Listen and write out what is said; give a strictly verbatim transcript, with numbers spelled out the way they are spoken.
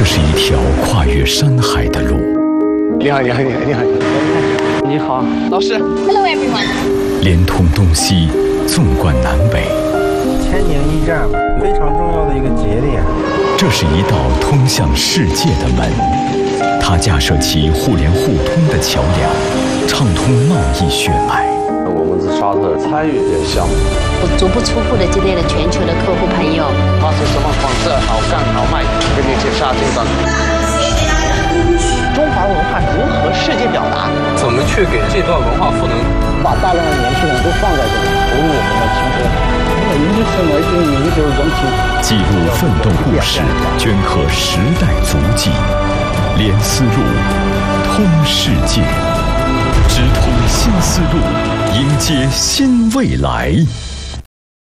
是一条跨越山海的路。 你好，你好，你好，你好，你好，老师。 Hello everyone。 连通东西，纵贯南北。 千年驿站，非常重要的一个节点。 这是一道通向世界的门，它架设起互联互通的桥梁，畅通贸易血脉。 我们是沙特参与这个项目， 我足不出户的积累了全球的客户朋友。 它是什么款式？好干好卖，给你介绍这个。 中华文化如何世界表达？ 怎么去给这段文化赋能？ 把大量的年轻人都放在这里，投入我们的青春。以此为定名，就是人品。 记录奋斗故事，镌刻时代足迹，连丝路，通世界，直通新丝路，迎接新未来。